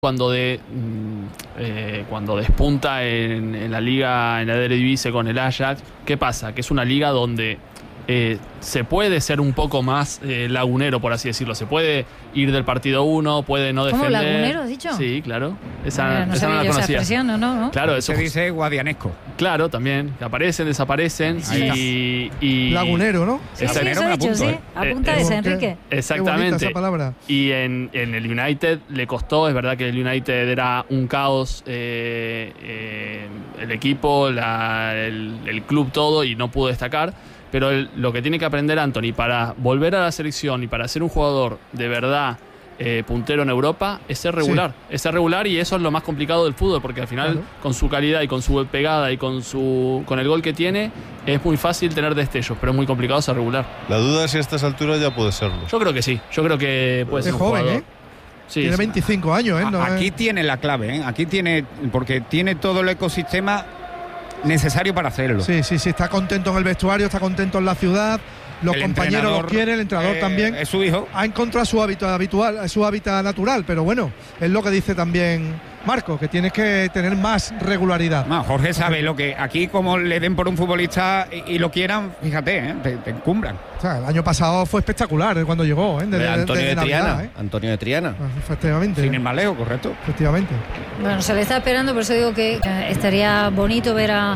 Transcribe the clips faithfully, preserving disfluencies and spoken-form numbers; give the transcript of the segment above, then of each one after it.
Cuando de eh, cuando despunta en, en la liga, en la Eredivisie con el Ajax, ¿qué pasa? Que es una liga donde eh, se puede ser un poco más eh, lagunero, por así decirlo. Se puede ir del partido uno, puede no defender. ¿Cómo, lagunero has dicho? Sí, claro. Esa, Mira, no esa no la esa conocía. expresión, ¿no? ¿no? Claro, eso se dice guadianesco. Claro, también. Que aparecen, desaparecen. Ahí y, y Lagunero, ¿no? Sí, sí, Lagunero eso me he dicho, apunto, sí. ¿eh? Apunta Eh, ese, Qué- Enrique. Qué Exactamente. bonita esa palabra. Y en, en el United le costó, es verdad que el United era un caos, eh, eh, el equipo, la, el, el club, todo, y no pudo destacar. Pero el- lo que tiene que aprender Antony para volver a la selección y para ser un jugador de verdad eh, puntero en Europa es ser regular. Es ser regular, y eso es lo más complicado del fútbol, porque al final, Claro. con su calidad y con su pegada y con, su, con el gol que tiene, es muy fácil tener destellos, pero es muy complicado ser regular. La duda es si a estas alturas ya puede serlo. Yo creo que sí. Yo creo que puede Es ser un joven, jugador. ¿eh? Sí, Tiene sí. veinticinco años, ¿eh? No, Aquí eh. tiene la clave, ¿eh? Aquí tiene, porque tiene todo el ecosistema necesario para hacerlo. Sí, sí, sí, está contento en el vestuario, está contento en la ciudad, los El compañeros entrenador, lo quieren, el entrenador eh, también. Es su hijo. Ha encontrado su hábitat habitual, su hábitat natural, pero bueno, es lo que dice también Marco, que tienes que tener más regularidad. No, Jorge sabe lo que aquí, como le den por un futbolista y, y lo quieran, fíjate, ¿eh? te, te encumbran. O sea, el año pasado fue espectacular eh, cuando llegó, ¿eh? De, De de- Antonio de de, Navidad, Triana. ¿eh? Antonio de Triana. Ah, Efectivamente. Sin el maleo, correcto. Efectivamente. Bueno, se le está esperando, por eso digo que eh, estaría bonito ver a,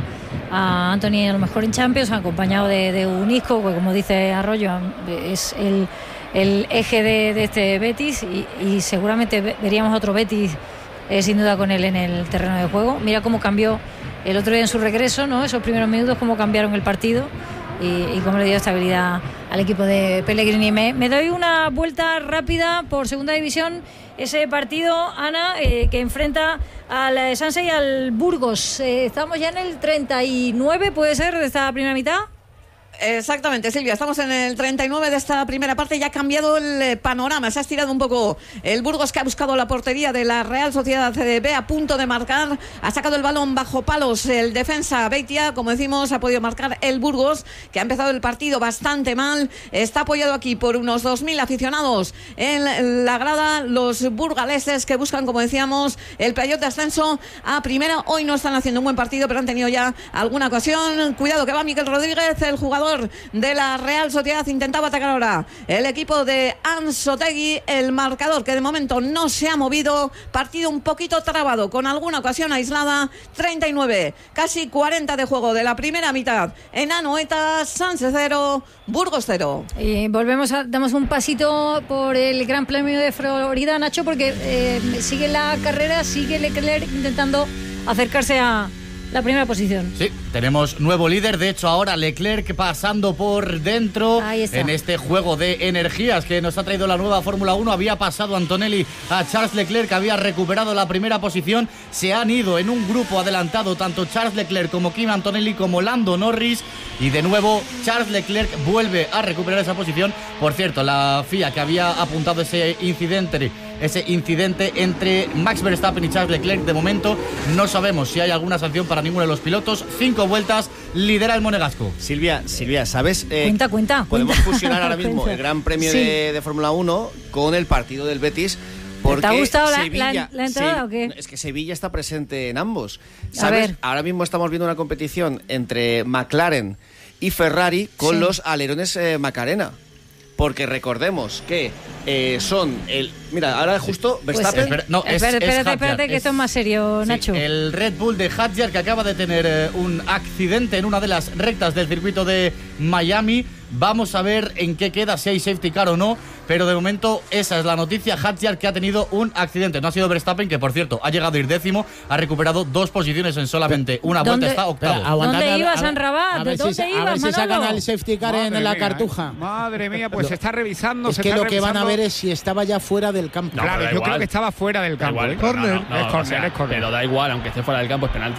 a Anthony a lo mejor en Champions, acompañado de, de un Isco, que como dice Arroyo, es el, el eje de, de este Betis, y, y seguramente ve- veríamos otro Betis eh, sin duda con él en el terreno de juego. Mira cómo cambió el otro día en su regreso, ¿no? Esos primeros minutos, cómo cambiaron el partido y, y cómo le dio estabilidad al equipo de Pellegrini. Me, me doy una vuelta rápida por segunda división. Ese partido, Ana, eh, que enfrenta al Sanse y al Burgos. Eh, estamos ya en el treinta y nueve, ¿puede ser, de esta primera mitad? Exactamente, Silvia, estamos en el treinta y nueve de esta primera parte. Ya ha cambiado el eh, panorama, se ha estirado un poco el Burgos, que ha buscado la portería de la Real Sociedad C D B, a punto de marcar, ha sacado el balón bajo palos el defensa Beitia. Como decimos, ha podido marcar el Burgos, que ha empezado el partido bastante mal. Está apoyado aquí por unos dos mil aficionados en la grada, los burgaleses, que buscan, como decíamos, el playoff de ascenso a primera. Hoy no están haciendo un buen partido, pero han tenido ya alguna ocasión. Cuidado que va Miquel Rodríguez, el jugador de la Real Sociedad. Intentaba atacar ahora el equipo de Anzotegui, el marcador que de momento no se ha movido. Partido un poquito trabado, con alguna ocasión aislada. Treinta y nueve, casi cuarenta de juego de la primera mitad en Anoeta. Sanse cero, Burgos cero. Y volvemos a, damos un pasito por el Gran Premio de Florida, Nacho, porque eh, sigue la carrera, sigue Leclerc intentando acercarse a la primera posición. Sí, tenemos nuevo líder. De hecho, ahora Leclerc pasando por dentro Ahí está. en este juego de energías que nos ha traído la nueva Fórmula uno. Había pasado Antonelli a Charles Leclerc, que había recuperado la primera posición. Se han ido en un grupo adelantado tanto Charles Leclerc como Kim Antonelli como Lando Norris. Y de nuevo Charles Leclerc vuelve a recuperar esa posición. Por cierto, la F I A, que había apuntado ese incidente ese incidente entre Max Verstappen y Charles Leclerc, de momento no sabemos si hay alguna sanción para ninguno de los pilotos. Cinco vueltas, lidera el monegasco. Silvia, Silvia, ¿sabes? Eh, Cuenta, cuenta. Podemos cuenta. fusionar ahora mismo Cuenta. el Gran Premio Sí. de, de Fórmula uno con el partido del Betis. Porque ¿Te ha gustado la- Sevilla- la- la entrada Se- o qué? Es que Sevilla está presente en ambos. A ¿Sabes? ver. Ahora mismo estamos viendo una competición entre McLaren y Ferrari con Sí. los alerones eh, Macarena. Porque recordemos que eh, son el... Mira, ahora justo Pues, Verstappen... espera, no, es- espérate, es espérate, Hadjar, espérate, que es- esto es más serio, Sí, Nacho. el Red Bull de Hadjar, que acaba de tener eh, un accidente en una de las rectas del circuito de Miami. Vamos a ver en qué queda, si hay safety car o no, pero de momento esa es la noticia. Hadjar, que ha tenido un accidente. No ha sido Verstappen, que por cierto ha llegado a ir décimo, ha recuperado dos posiciones en solamente una ¿Dónde- vuelta, está octavo. Espera, aguantad, ¿Dónde a ver, ibas, a ver, San Rabat? a ¿De ver si dónde se- A ibas, ver si sacan Manolo? al safety car Madre en la mía, cartuja. Madre mía, pues se está revisando. Es se que está lo que van a revisando. ver es si estaba ya fuera del campo. No, Claro, pero da yo igual. creo que estaba fuera del Da campo. igual, ¿eh? pero no, Corner. no, no, Es o corner, sea, es corner. pero da igual, aunque esté fuera del campo es penalti. ¿eh?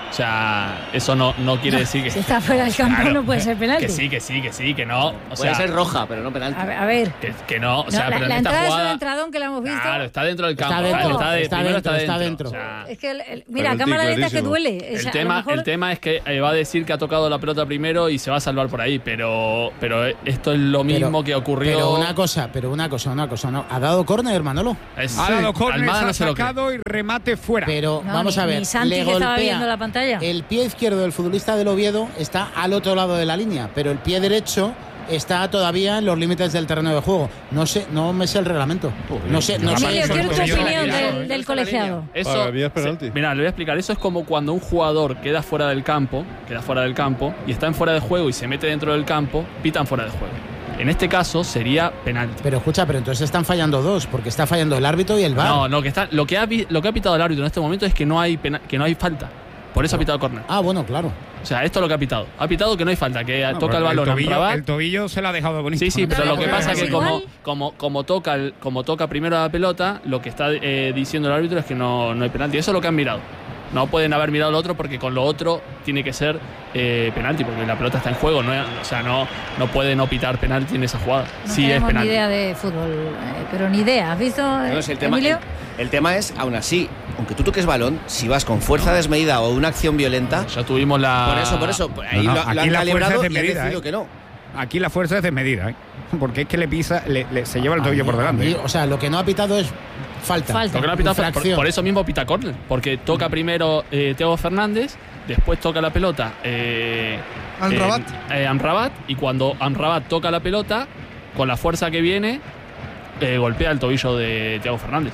O sea, eso no, no quiere decir que... Si está fuera del campo Claro, no puede ser penalti. Que sí, que sí, que sí, que no. O Puede sea, ser roja, pero no penalti. A ver, a ver. que, que no, o No, sea, la, pero la en esta entrada jugada... es un entradón que la hemos visto. Claro, está dentro del Está campo. dentro, está de- está primero dentro, está dentro. dentro. O sea, Es que el- el- mira, Penalti cámara lenta es que clarísimo. duele. O el, sea, a tema, lo mejor- el tema es que eh, va a decir que ha tocado la pelota primero y se va a salvar por ahí, pero, pero esto es lo mismo Pero- que ocurrió... Pero una cosa, pero una cosa, una cosa. No. ¿Ha dado córner, Manolo? Es- Ha dado córner, Almada se ha no se lo cree. sacado y remate fuera. Pero No, vamos ni- a ver. ni Santi, le que estaba golpea. viendo la pantalla. El pie izquierdo del futbolista del Oviedo está al otro lado de la línea, pero el pie derecho está todavía en los límites del terreno de juego. No sé, no me sé el reglamento. No sé, no Emilio, sé. quiero tu Yo no la he opinión mirado, del, ¿eh? del colegiado. Eso, Para mí es penalti. Mira, le voy a explicar. Eso es como cuando un jugador queda fuera del campo, queda fuera del campo y está en fuera de juego y se mete dentro del campo, pitan fuera de juego. En este caso sería penalti. Pero escucha, pero entonces están fallando dos, porque está fallando el árbitro y el V A R. No, no, que está, lo que ha vi- lo que ha pitado el árbitro en este momento es que no hay pena- que no hay falta. Por eso ha pitado córner. Ah, bueno, claro. O sea, esto es lo que ha pitado. Ha pitado que no hay falta, que No, toca pero el balón a tobillo, Amrabat. el tobillo se lo ha dejado bonito. Sí, sí, pero No, lo que pero pasa es que igual- como, como, como, toca el, como toca primero la pelota, lo que está eh, diciendo el árbitro es que no, no hay penalti. Eso es lo que han mirado. No pueden haber mirado lo otro porque con lo otro tiene que ser eh, penalti, porque la pelota está en juego. No, o sea, no, no puede no pitar penalti en esa jugada. No Sí es tenemos ni penalti. idea de fútbol, eh, pero ni idea. ¿Has visto, eh, No, si el, tema, el, Emilio? el tema es, aún así, aunque tú toques balón, si vas con fuerza desmedida o una acción violenta, Ya tuvimos la. por eso, por eso, por ahí No, no, lo, lo aquí han la fuerza calibrado es y han desmedida, decidido ¿eh? que no. Aquí la fuerza es desmedida, ¿eh? Porque es que le pisa, le, le- se lleva el tobillo por A mí, delante. o sea, lo que no ha pitado es falta. Falta. Lo que no ha pitado fue- por, Infracción. por eso mismo pita córner, porque toca primero eh, Thiago Fernández, después toca la pelota eh, Amrabat. eh, eh, Amrabat, y cuando Amrabat toca la pelota, con la fuerza que viene, eh, golpea el tobillo de Thiago Fernández.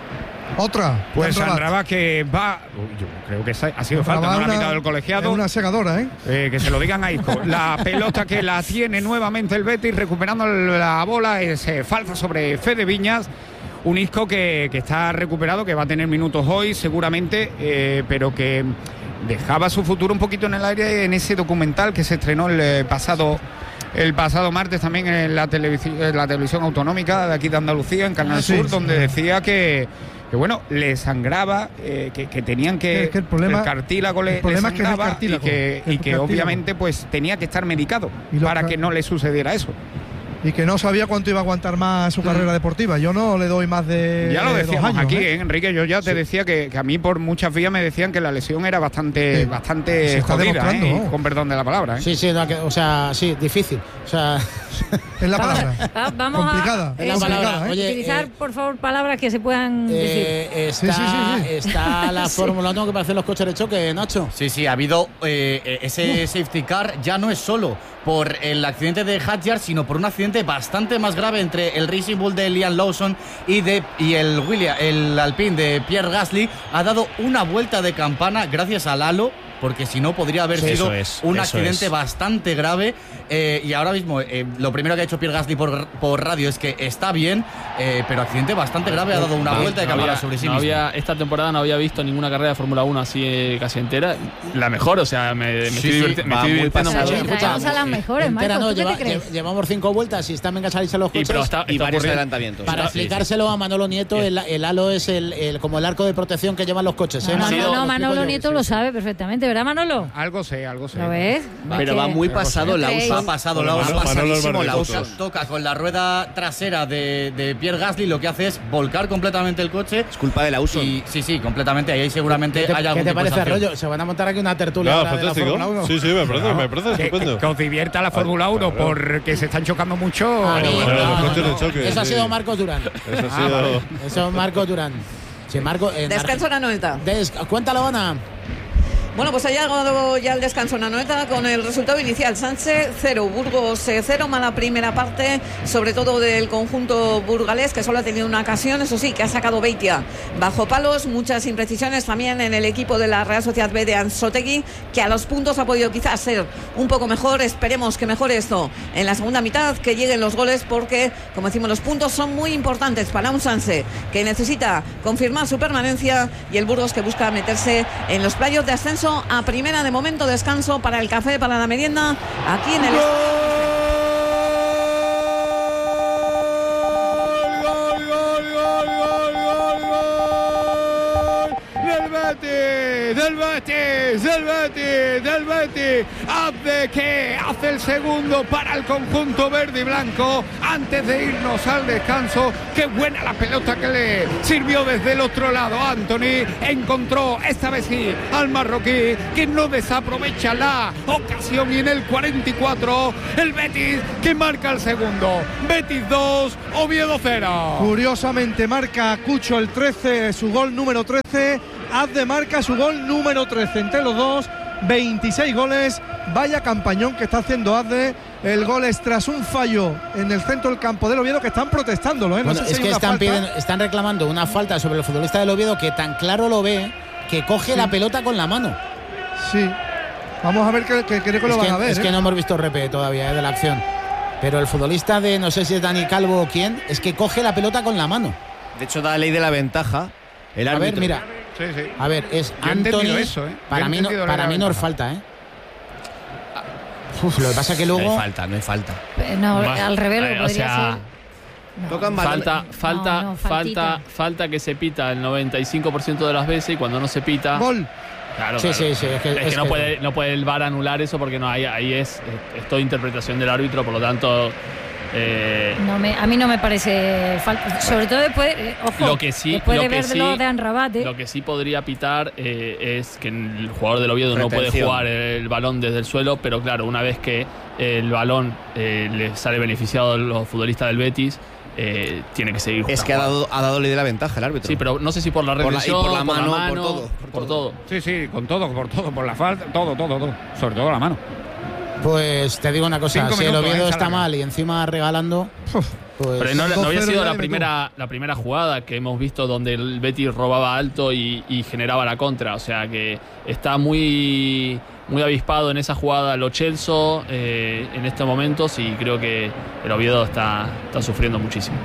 Otra. Pues Amrabat. Amrabat que va, Uy, yo creo que esa- ha sido falta, no Amrabat la ha una- pitado el colegiado. es una segadora, ¿eh? Eh, que se lo digan a Isco. La pelota que la tiene nuevamente el Betis, recuperando el- la bola, es eh, falta sobre Fede Viñas. Un Isco que, que está recuperado, que va a tener minutos hoy seguramente, eh, pero que dejaba su futuro un poquito en el aire en ese documental que se estrenó el eh, pasado el pasado martes también en la, televisi- en la televisión autonómica de aquí de Andalucía, en Canal Ah, sí, Sur, sí. donde decía que, que bueno, le sangraba, eh, que, que tenían que, Es que el problema- cartílago le, el problema le es que es el sangraba cartílago, y que, el y que cartílago. obviamente pues tenía que estar medicado Y lo para ca- que no le sucediera eso. Y que no sabía cuánto iba a aguantar más su carrera deportiva. Yo no le doy más de. Ya lo dos decíamos años, aquí, ¿eh? ¿eh, Enrique. Yo ya te decía que, que a mí por muchas vías me decían que la lesión era bastante, Sí. bastante Se está jodida, demostrando, ¿eh? ¿no? Con perdón de la palabra, ¿eh? Sí, sí, no, que- o sea, sí, difícil. O sea, Es la Vamos, palabra. va- vamos a- Complicada. Es la complicada, palabra. ¿eh? Oye, utilizar, eh, por favor, palabras que se puedan decir. eh, está, Sí, sí, sí, sí. está la Fórmula uno que parecen los coches de choque, Nacho. Sí, sí, ha habido eh, eh, ese safety car, ya no es solo por el accidente de Hadjar, sino por un accidente bastante más grave entre el Racing Bull de Liam Lawson y, de, y el, William, el Alpine de Pierre Gasly. Ha dado una vuelta de campana gracias al halo, porque si no podría haber Sí, sido eso es, un eso accidente es. bastante grave. Eh, y ahora mismo eh, lo primero que ha hecho Pierre Gasly por, por radio es que está bien, eh, pero accidente bastante grave, ha dado una No, vuelta de no campana había- sobre sí no mismo. había- esta temporada no había visto ninguna carrera de Fórmula uno así eh, casi entera. La mejor, o sea, me, me Sí, estoy, sí, divirti- me va estoy muy divirtiendo pasado. mucho. Escucha, Traemos a las mejores, Entera, Marcos. no, ¿Tú qué lleva- te crees? lle- llevamos cinco vueltas y están venga a salirse los Y, coches. pero está, Y está varios ocurriendo- adelantamientos. Para está- sí, sí. explicárselo a Manolo Nieto, el, el halo es el, el- como el arco de protección que llevan los coches. ¿eh? No, no, sido- no, Lo Manolo explico yo. Nieto lo sabe perfectamente, ¿verdad, Manolo? Algo sé, algo sé. ¿Lo ves? Pero Es va que- muy pasado ¿No creéis? Ha Lawson. pasado Manolo- Lawson, Manolo pasadísimo el Lawson. Barrientos. Toca con la rueda trasera de, de Pierre Gasly, lo que hace es volcar completamente el coche. Es culpa de Lawson. Y sí, sí, completamente. Ahí seguramente ¿Qué te, hay algún qué te tipo de parece, sanción. Arroyo? Se van a montar aquí una tertulia Ah, ahora de la fantástico. Fórmula uno. Sí, sí, me parece, me parece Que, estupendo. que os divierta la Fórmula uno claro. porque se están chocando mucho. A mí, bueno, no, los no, coches de no. choque, Eso ha sí. sido Marcos Durán. Eso ha Ah, sido. vale. Eso es Marcos Durán. Sí, Marco, en Descanso Arge- en Anoeta. Des- Cuéntalo, Ana. Bueno, pues ha llegado ya el descanso en Anoeta con el resultado inicial. Sánchez cero, Burgos eh, cero, mala primera parte, sobre todo del conjunto burgalés, que solo ha tenido una ocasión, eso sí, que ha sacado Beitia bajo palos, muchas imprecisiones también en el equipo de la Real Sociedad B de Anzotegui, que a los puntos ha podido quizás ser un poco mejor. Esperemos que mejore esto en la segunda mitad, que lleguen los goles, porque, como decimos, los puntos son muy importantes para un Sánchez que necesita confirmar su permanencia y el Burgos que busca meterse en los playoffs de ascenso a primera. De momento descanso para el café, para la merienda, aquí en el... Del Betis, del Betis, del Betis, del Betis. Hace que hace el segundo para el conjunto verde y blanco antes de irnos al descanso. Qué buena la pelota que le sirvió desde el otro lado. Anthony encontró esta vez sí al marroquí, que no desaprovecha la ocasión, y en el cuarenta y cuatro el Betis que marca el segundo. Betis dos, Oviedo cero. Curiosamente marca Cucho el trece, su gol número trece. Azde marca su gol número trece. Entre los dos, veintiséis goles. Vaya campañón que está haciendo Azde. El gol es tras un fallo en el centro del campo del Oviedo, que están protestándolo, ¿eh? No bueno, sé si es hay que una están, falta. piden, están reclamando una falta sobre el futbolista del Oviedo, que tan claro lo ve que coge Sí. la pelota con la mano. Sí. Vamos a ver que, que creo que lo es van que, a ver. es ¿eh? que no hemos visto repe todavía, ¿eh?, de la acción. Pero el futbolista de, no sé si es Dani Calvo o quién, es que coge la pelota con la mano. De hecho, da ley de la ventaja. El A árbitro. ver, mira. Sí, sí. A ver, es Yo he entendido Anthony. eso, ¿eh? Yo he Para mí no, entendido para la mí no es ventaja. falta, ¿eh? Uf, lo que pasa es que luego. No hay falta, no hay falta. Eh, No, Más- al revés lo eh, o podría sea, ser. No. Tocan balón. Falta, falta, No, no, falta, faltita. falta que se pita el noventa y cinco por ciento de las veces, y cuando no se pita. Gol. Claro, Sí, claro. sí, sí, es que- Es que es no que- puede, no puede el V A R anular eso, porque no, ahí, ahí es, es toda interpretación del árbitro, por lo tanto. eh, No me, a mí no me parece falta, sobre todo después, eh, ojo, Lo que sí- después lo de que verlo sí- de Anrabate. Lo que sí podría pitar eh, es que el jugador del Oviedo no puede Retención. jugar el balón desde el suelo, pero claro, una vez que el balón eh, le sale beneficiado a los futbolistas del Betis, eh, tiene que seguir Es que ha jugando. dado, ha dado ley de la ventaja el árbitro. Sí, pero no sé si por la Por la- y retención, por la mano, por todo, por, por todo. Sí, sí, con todo, por todo, por la falta, todo, todo, todo. Sobre todo la mano. Pues te digo una cosa, Cinco si el minutos, Oviedo ¿eh? está Larga. mal y encima regalando, pues Pero no, no había dos cero sido ya la le primera, la primera jugada que hemos visto donde el Betis robaba alto y, y generaba la contra. O sea que está muy, muy avispado en esa jugada Lo Celso eh, en estos momentos, y creo que el Oviedo está, está sufriendo muchísimo.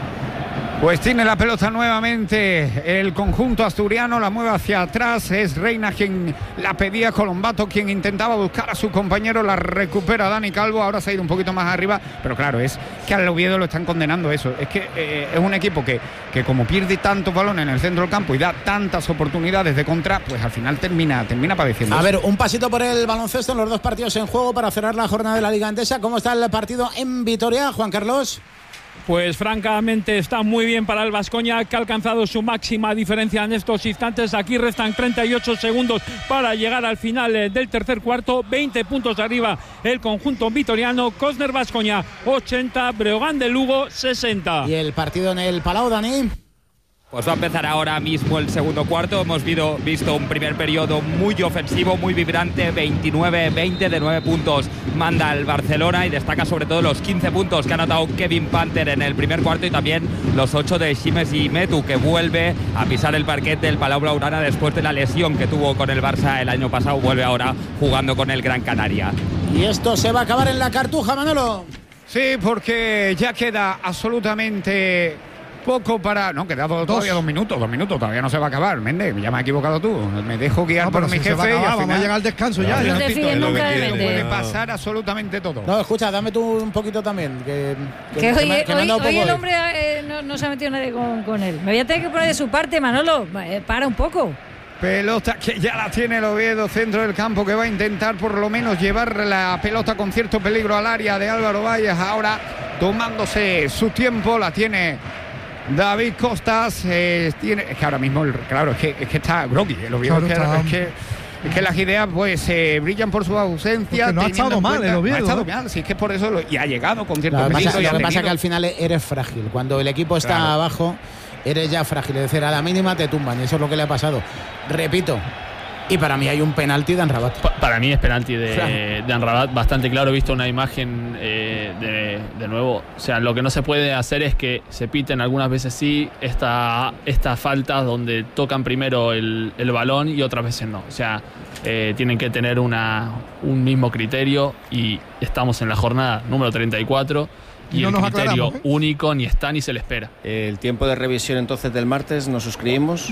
Pues tiene la pelota nuevamente el conjunto asturiano, la mueve hacia atrás, es Reina quien la pedía, Colombato quien intentaba buscar a su compañero, la recupera Dani Calvo, ahora se ha ido un poquito más arriba, pero claro, es que al Oviedo lo están condenando eso, es que eh, es un equipo que, que como pierde tantos balones en el centro del campo y da tantas oportunidades de contra, pues al final termina, termina padeciendo. a eso. ver, un pasito por el baloncesto en los dos partidos en juego para cerrar la jornada de la Liga Endesa. ¿Cómo está el partido en Vitoria, Juan Carlos? Pues francamente está muy bien para el Baskonia, que ha alcanzado su máxima diferencia en estos instantes. Aquí restan treinta y ocho segundos para llegar al final eh, del tercer cuarto. veinte puntos arriba el conjunto vitoriano. Cosner Baskonia ochenta, Breogán de Lugo sesenta. Y el partido en el Palau, Dani. Pues va a empezar ahora mismo el segundo cuarto. Hemos visto, visto un primer periodo muy ofensivo, muy vibrante, veintinueve veinte, de nueve puntos manda el Barcelona, y destaca sobre todo los quince puntos que ha anotado Kevin Panther en el primer cuarto, y también los ocho de Ximes y Metu, que vuelve a pisar el parquet del Palau Blaugrana después de la lesión que tuvo con el Barça el año pasado. Vuelve ahora jugando con el Gran Canaria. Y esto se va a acabar en la Cartuja, Manolo. Sí, porque ya queda absolutamente poco para... No, queda do- todavía dos minutos, dos minutos, todavía no se va a acabar. Méndez, ya me has equivocado tú. Me dejo guiar No, por pero mi si se va a jefe y acabar, al vamos a final... llegar al descanso ya. No ya. te fíes nunca de Puede Méndez. pasar absolutamente todo. No, escucha, dame tú un poquito también. Que, Que hoy, me- que me han hoy- dado hoy poco el hoy. hombre eh, no, no se ha metido nadie con, con él. Me voy a tener que poner de su parte, Manolo. Eh, para un poco. Pelota que ya la tiene el Oviedo, centro del campo, que va a intentar por lo menos llevar la pelota con cierto peligro al área de Álvaro Valles. Ahora tomándose su tiempo, la tiene David Costas. Eh, tiene, es que ahora mismo, el- claro, es que, es que está groggy el Oviedo. Claro, es, que, está- es, que, es que las ideas pues eh, brillan por su ausencia. Porque no ha teniendo estado en mal cuenta- el Oviedo, No ha estado ¿eh? mal, sí, es que por eso lo- y ha llegado con cierto Lo que peligro. pasa, y lo ha que pasa tenido- que al final eres frágil. Cuando el equipo está Claro. abajo, eres ya frágil. Es decir, a la mínima te tumban, y eso es lo que le ha pasado. Repito, y para mí hay un penalti de Anrabat. Pa- para mí es penalti de, Claro. de Anrabat, bastante claro. He visto una imagen eh, de, de nuevo. O sea, lo que no se puede hacer es que se piten algunas veces sí esta, estas faltas donde tocan primero el, el balón y otras veces no. O sea, eh, tienen que tener una, un mismo criterio, y estamos en la jornada número treinta y cuatro y, Y no el nos criterio aclaramos, ¿eh? único ni está ni se le espera. El tiempo de revisión entonces del martes, nos suscribimos.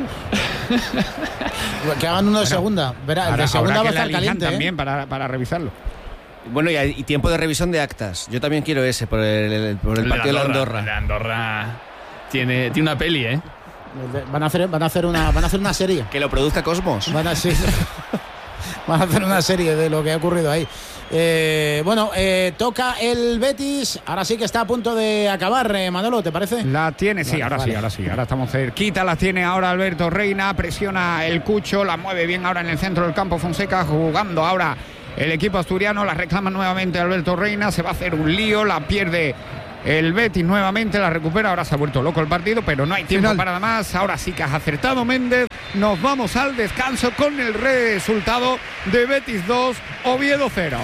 Que hagan uno de segunda. Verá, el Ahora- de segunda ahora va a que la estar elijan caliente. ¿eh? también para, para revisarlo. Bueno, y, hay- y tiempo de revisión de actas. Yo también quiero ese por el, el- por el partido de la Andorra. La Andorra tiene, tiene una peli, ¿eh? Van a hacer, van a hacer una, van a hacer una serie. Que lo produzca Cosmos. Van a, sí, van a hacer una serie de lo que ha ocurrido ahí. Eh, bueno, eh, toca el Betis. Ahora sí que está a punto de acabar, eh, Manolo, ¿te parece? La tiene, sí, vale, ahora vale. sí, ahora sí. Ahora estamos cerquita, la tiene ahora Alberto Reina. Presiona el Cucho, la mueve bien ahora en el centro del campo Fonseca, jugando ahora el equipo asturiano. La reclama nuevamente Alberto Reina. Se va a hacer un lío, la pierde el Betis nuevamente, la recupera. Ahora se ha vuelto loco el partido, pero no hay tiempo Final. para nada más. Ahora sí que has acertado, Méndez. Nos vamos al descanso con el resultado de Betis dos, Oviedo cero.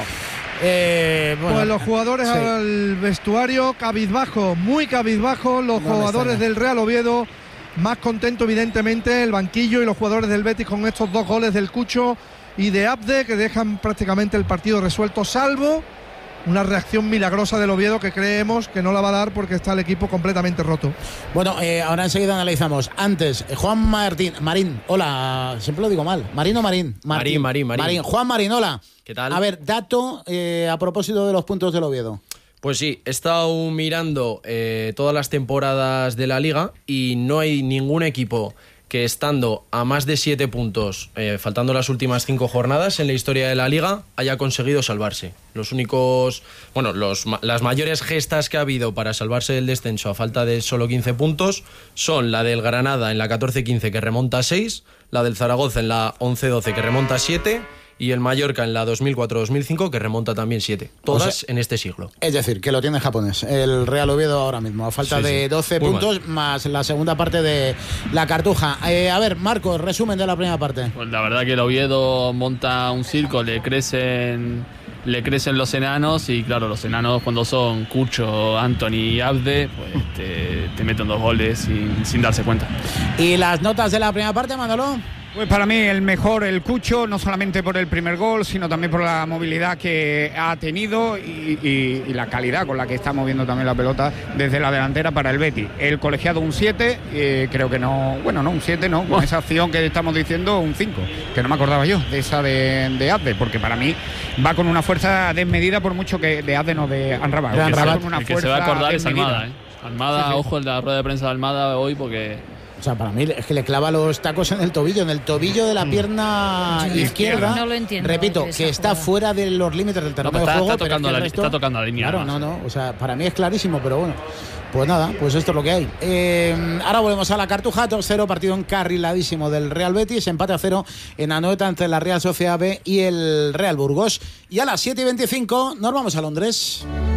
Eh, bueno, pues los jugadores sí. al vestuario cabizbajo, muy cabizbajo. Los no jugadores del Real Oviedo más contentos, evidentemente. El banquillo y los jugadores del Betis con estos dos goles del Cucho y de Abde, que dejan prácticamente el partido resuelto, salvo una reacción milagrosa del Oviedo que creemos que no la va a dar porque está el equipo completamente roto. Bueno, eh, ahora enseguida analizamos. Antes, eh, Juan Martín, Marín, hola, siempre lo digo mal. Marín o Marín. Martín, Marín, Marín. Marín. Juan Marín, hola. ¿Qué tal? A ver, dato eh, a propósito de los puntos del Oviedo. Pues sí, he estado mirando eh, todas las temporadas de la Liga y no hay ningún equipo que estando a más de siete puntos, eh, faltando las últimas cinco jornadas en la historia de la Liga, haya conseguido salvarse. Los únicos, bueno, los, las mayores gestas que ha habido para salvarse del descenso a falta de solo quince puntos son la del Granada en la catorce quince que remonta a seis, la del Zaragoza en la once doce que remonta a siete y el Mallorca en la dos mil cuatro dos mil cinco que remonta también siete. Todas o sea, en este siglo. Es decir, que lo tiene japonés, el Real Oviedo ahora mismo, a falta sí, de doce sí. puntos más la segunda parte de la Cartuja. Eh, a ver, Marco, resumen de la primera parte. Pues la verdad que el Oviedo monta un circo, le crecen, le crecen los enanos y claro, los enanos cuando son Cucho, Anthony y Abde, pues te, te meten dos goles sin, sin darse cuenta. ¿Y las notas de la primera parte, Manolo? Pues para mí el mejor el Cucho, no solamente por el primer gol, sino también por la movilidad que ha tenido y, y, y la calidad con la que está moviendo también la pelota desde la delantera para el Betis. El colegiado un siete, eh, creo que no, bueno, no, un siete no, con esa acción que estamos diciendo un cinco, que no me acordaba yo de esa de, de Abde, porque para mí va con una fuerza desmedida por mucho que de Abde no de Amrabat. El, que, con una el que se va a acordar es Almada, ¿eh? Almada, sí, sí. Ojo en la rueda de prensa de Almada hoy porque... O sea, para mí es que le clava los tacos en el tobillo, en el tobillo de la pierna mm. izquierda. No lo entiendo. Repito, que está jugada. fuera de los límites del terreno no, de está, juego. Está tocando, pero la, resto, está tocando la línea. Claro, no, no. O sea, para mí es clarísimo, pero bueno. Pues nada, pues esto es lo que hay. Eh, ahora volvemos a la Cartuja, dos cero, partido encarriladísimo del Real Betis, empate a cero en Anoeta entre la Real Sociedad B y el Real Burgos. Y a las siete y veinticinco nos vamos a Londres.